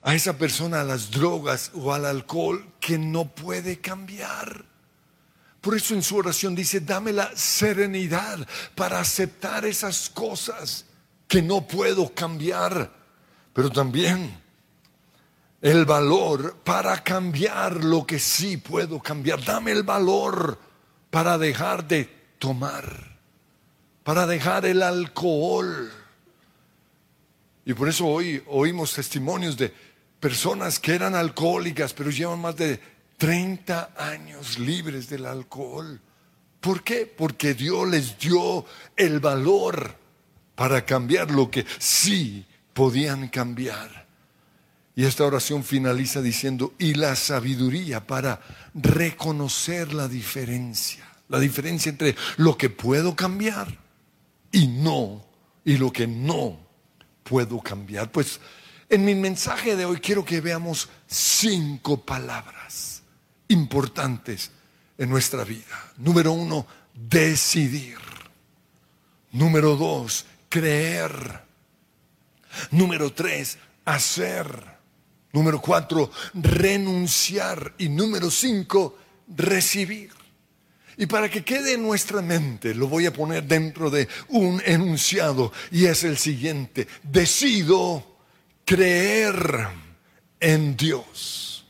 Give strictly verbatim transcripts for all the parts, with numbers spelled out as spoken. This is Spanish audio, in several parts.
a esa persona a las drogas o al alcohol que no puede cambiar. Por eso en su oración dice: dame la serenidad para aceptar esas cosas que no puedo cambiar, pero también el valor para cambiar lo que sí puedo cambiar. Dame el valor para dejar de tomar, para dejar el alcohol. Y por eso hoy oímos testimonios de personas que eran alcohólicas, pero llevan más de treinta años libres del alcohol. ¿Por qué? Porque Dios les dio el valor para cambiar lo que sí podían cambiar. Y esta oración finaliza diciendo: y la sabiduría para reconocer la diferencia. La diferencia entre lo que puedo cambiar y no, y lo que no puedo cambiar. Pues en mi mensaje de hoy quiero que veamos cinco palabras importantes en nuestra vida. Número uno, decidir. Número dos, creer. Número tres, hacer. Número cuatro, renunciar. Y número cinco, recibir. Y para que quede en nuestra mente, lo voy a poner dentro de un enunciado, y es el siguiente: decido creer en Dios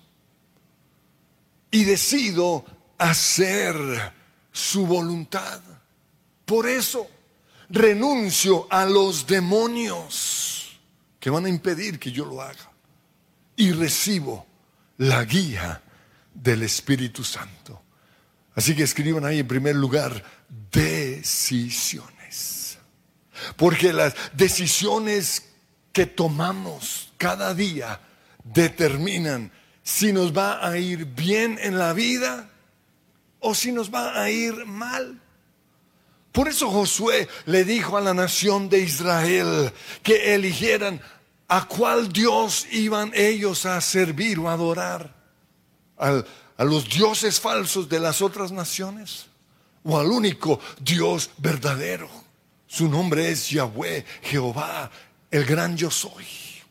y decido hacer su voluntad. Por eso renuncio a los demonios que van a impedir que yo lo haga y recibo la guía del Espíritu Santo. Así que escriban ahí en primer lugar: decisiones. Porque las decisiones que tomamos cada día determinan si nos va a ir bien en la vida o si nos va a ir mal. Por eso Josué le dijo a la nación de Israel que eligieran a cuál Dios iban ellos a servir o a adorar. Al a los dioses falsos de las otras naciones, o al único Dios verdadero. Su nombre es Yahweh, Jehová, el gran yo soy.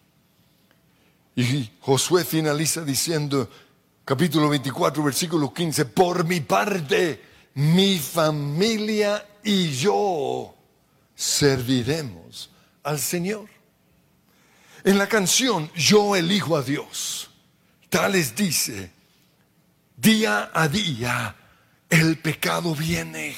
Y Josué finaliza diciendo, capítulo veinticuatro, versículo quince: por mi parte, mi familia y yo serviremos al Señor. En la canción Yo elijo a Dios, Tales dice: día a día el pecado viene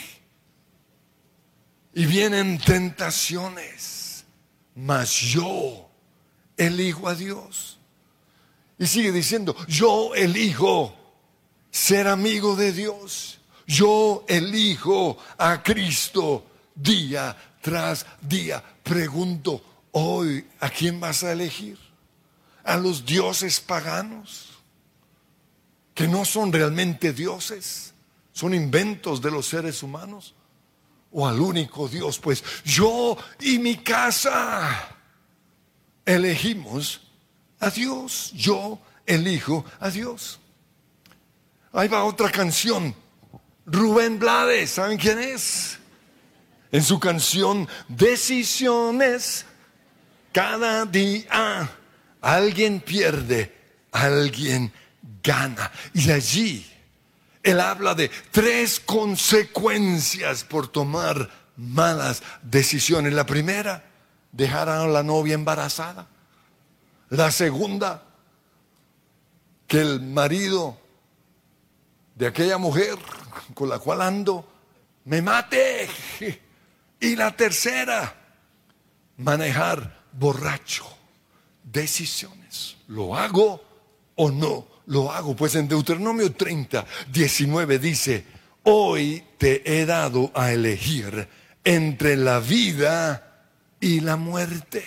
y vienen tentaciones, mas yo elijo a Dios. Y sigue diciendo: yo elijo ser amigo de Dios, yo elijo a Cristo día tras día. Pregunto hoy, ¿a quién vas a elegir? ¿A los dioses paganos, que no son realmente dioses, son inventos de los seres humanos? ¿O al único Dios? Pues yo y mi casa elegimos a Dios. Yo elijo a Dios. Ahí va otra canción. Rubén Blades, ¿saben quién es? En su canción Decisiones, cada día alguien pierde, alguien gana. Y allí él habla de tres consecuencias por tomar malas decisiones. La primera, dejar a la novia embarazada. La segunda, que el marido de aquella mujer con la cual ando me mate. Y la tercera, manejar borracho. Decisiones. ¿Lo hago o no lo hago? Pues en Deuteronomio treinta, diecinueve dice: hoy te he dado a elegir entre la vida y la muerte,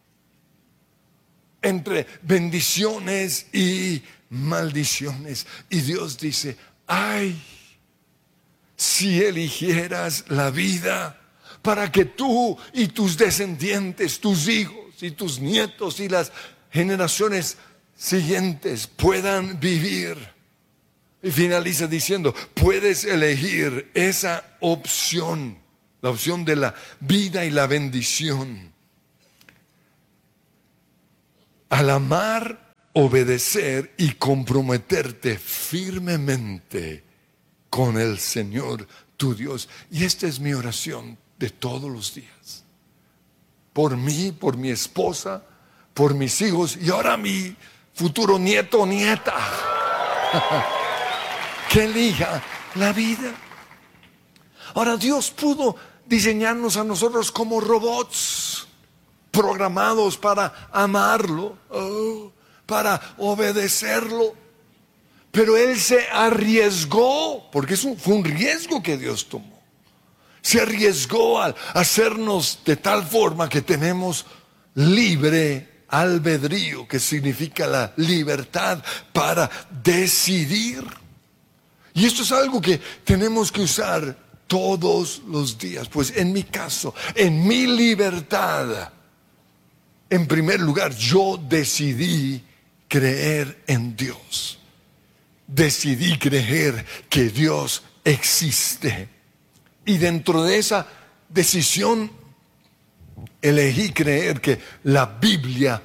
entre bendiciones y maldiciones. Y Dios dice: ay, si eligieras la vida, para que tú y tus descendientes, tus hijos y tus nietos y las generaciones siguientes puedan vivir. Y finaliza diciendo: puedes elegir esa opción, la opción de la vida y la bendición. Al amar obedecer y comprometerte firmemente con el Señor tu Dios. Y esta es mi oración de todos los días. Por mí, por mi esposa, por mis hijos y ahora mi futuro nieto o nieta. Que elija la vida. Ahora Dios pudo diseñarnos a nosotros como robots, programados para amarlo, oh, para obedecerlo. Pero Él se arriesgó, porque eso fue un riesgo que Dios tomó. Se arriesgó al hacernos de tal forma que tenemos libre albedrío, que significa la libertad para decidir. Y esto es algo que tenemos que usar todos los días. Pues en mi caso, en mi libertad, en primer lugar, yo decidí creer en Dios. Decidí creer que Dios existe. Y dentro de esa decisión, elegí creer que la Biblia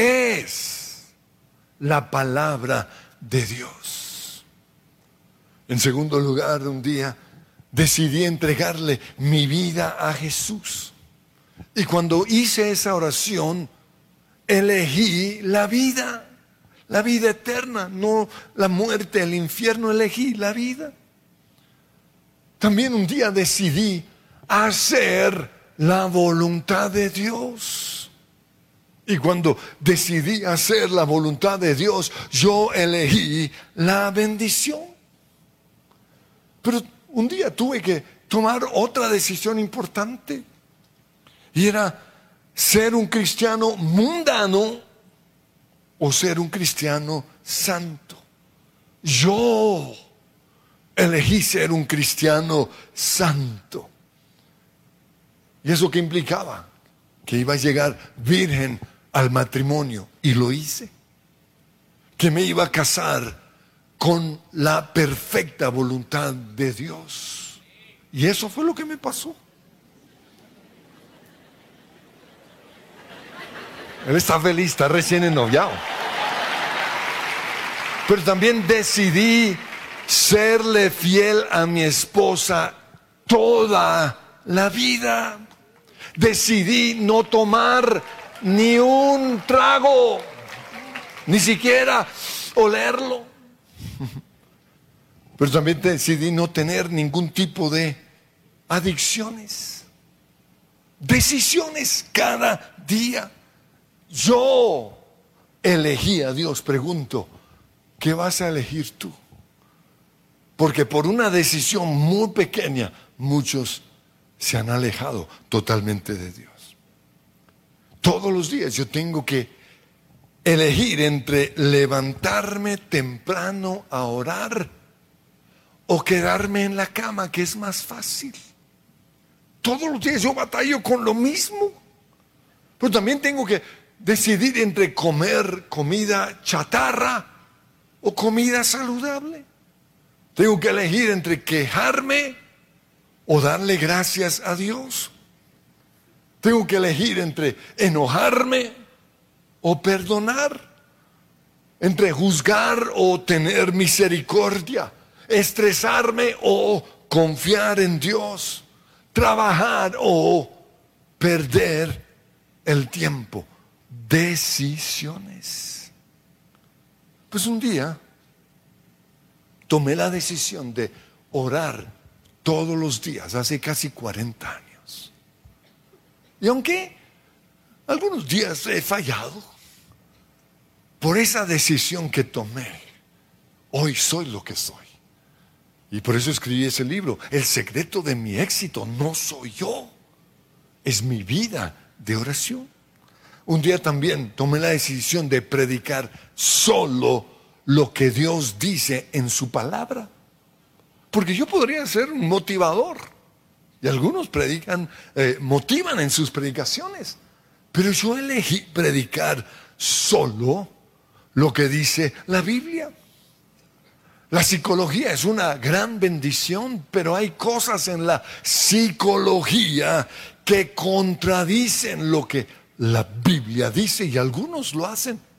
es la palabra de Dios. En segundo lugar, un día decidí entregarle mi vida a Jesús. Y cuando hice esa oración, elegí la vida, la vida eterna, no la muerte, el infierno, elegí la vida. También un día decidí hacer la voluntad de Dios. Y cuando decidí hacer la voluntad de Dios, yo elegí la bendición. Pero un día tuve que tomar otra decisión importante. Y era ser un cristiano mundano o ser un cristiano santo. Yo elegí ser un cristiano santo. ¿Y eso qué implicaba? Que iba a llegar virgen al matrimonio. Y lo hice. Que me iba a casar con la perfecta voluntad de Dios. Y eso fue lo que me pasó. Él está feliz, está recién ennoviado. Pero también decidí serle fiel a mi esposa toda la vida. Decidí no tomar ni un trago, ni siquiera olerlo. Pero también decidí no tener ningún tipo de adicciones. Decisiones cada día. Yo elegí a Dios. Pregunto, ¿qué vas a elegir tú? Porque por una decisión muy pequeña, muchos se han alejado totalmente de Dios. Todos los días yo tengo que elegir entre levantarme temprano a orar o quedarme en la cama, que es más fácil. Todos los días yo batallo con lo mismo. Pero también tengo que decidir entre comer comida chatarra o comida saludable. Tengo que elegir entre quejarme o darle gracias a Dios. Tengo que elegir entre enojarme o perdonar, entre juzgar o tener misericordia, estresarme o confiar en Dios, trabajar o perder el tiempo. Decisiones. Pues un día tomé la decisión de orar todos los días, hace casi cuarenta años. Y aunque algunos días he fallado, por esa decisión que tomé, hoy soy lo que soy. Y por eso escribí ese libro. El secreto de mi éxito no soy yo, es mi vida de oración. Un día también tomé la decisión de predicar solo lo que Dios dice en su palabra. Porque yo podría ser un motivador. Y algunos predican, eh, motivan en sus predicaciones. Pero yo elegí predicar solo lo que dice la Biblia. La psicología es una gran bendición, pero hay cosas en la psicología que contradicen lo que la Biblia dice, y algunos lo hacen